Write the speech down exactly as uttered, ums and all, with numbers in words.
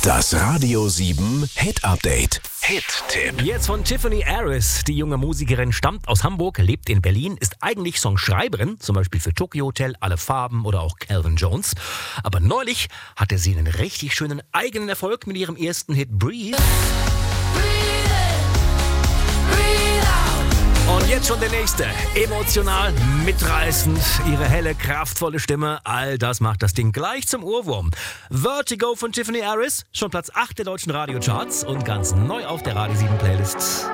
Das Radio sieben Hit Update. Hit-Tipp. Jetzt von Tiffany Harris. Die junge Musikerin stammt aus Hamburg, lebt in Berlin, ist eigentlich Songschreiberin, zum Beispiel für Tokyo Hotel, Alle Farben oder auch Calvin Jones. Aber neulich hatte sie einen richtig schönen eigenen Erfolg mit ihrem ersten Hit Breathe. Und jetzt schon der nächste. Emotional, mitreißend, ihre helle, kraftvolle Stimme, all das macht das Ding gleich zum Ohrwurm. Vertigo von Tiffany Harris, schon Platz acht der deutschen Radiocharts und ganz neu auf der Radio sieben Playlist.